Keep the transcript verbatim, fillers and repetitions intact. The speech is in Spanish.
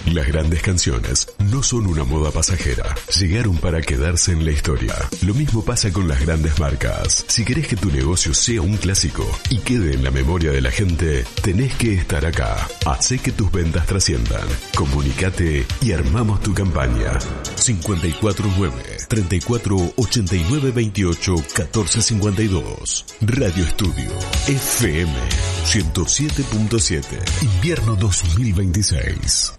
Las grandes canciones no son una moda pasajera. Llegaron para quedarse en la historia. Lo mismo pasa con las grandes marcas. Si querés que tu negocio sea un clásico y quede en la memoria de la gente, tenés que estar acá. Hacé que tus ventas trasciendan. Comunicate y armamos tu campaña. cinco cuatro nueve, treinta y cuatro, ochenta y nueve, veintiocho, catorce cincuenta y dos. Radio Estudio F M ciento siete punto siete. Invierno dos mil veintiséis.